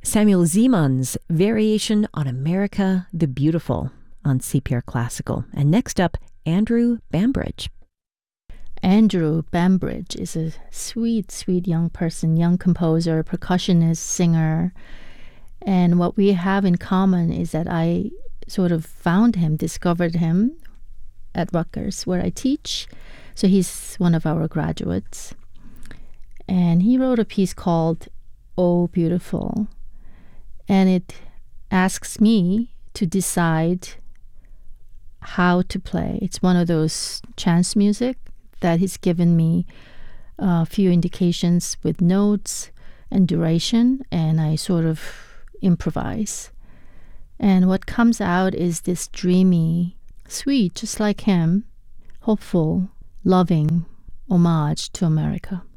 Samuel Zimon's variation on America the Beautiful on CPR Classical. And next up, Andrew Bambridge. Andrew Bambridge is a sweet, sweet young person, young composer, percussionist, singer. And what we have in common is that I sort of found him, discovered him at Rutgers, where I teach. So he's one of our graduates. And he wrote a piece called Oh Beautiful. And it asks me to decide how to play. It's one of those chance music that he's given me a few indications with notes and duration, and I sort of improvise. And what comes out is this dreamy, sweet, just like him, hopeful, loving homage to America.